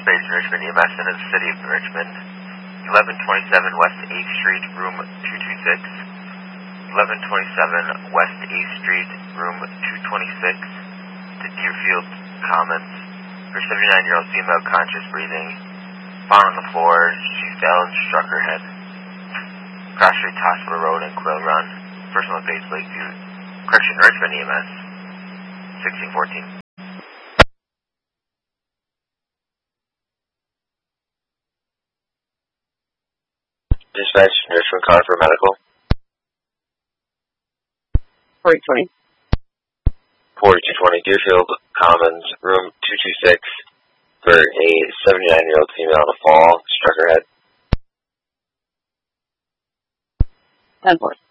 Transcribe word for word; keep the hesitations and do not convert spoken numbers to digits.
Base Richmond E M S into the City of Richmond. eleven twenty-seven West eighth Street, room two two six. eleven twenty-seven West eighth Street, room two twenty-six, to Deerfield Commons. Her seventy-nine-year-old female, conscious breathing, found on the floor. She fell and struck her head. Cross Street, Hospital Road, and Quill Run. Personal base, Lakeview. Correction, Richmond E M S. sixteen fourteen. Dispatch, Richmond, calling for medical. forty twenty. forty-two twenty, Deerfield Commons, room two two six, for a seventy-nine-year-old female on a fall, struck her head. ten four.